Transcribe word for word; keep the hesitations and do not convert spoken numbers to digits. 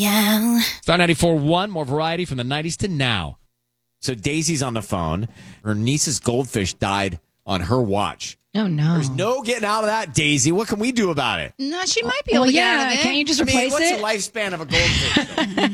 Yeah. Star ninety-four point one, more variety from the nineties to now. So Daisy's on the phone. Her niece's goldfish died on her watch. Oh, no. There's no getting out of that, Daisy. What can we do about it? No, she might be able Well, to get out yeah. of it. Can't you just I mean, replace what's it? the lifespan of a goldfish?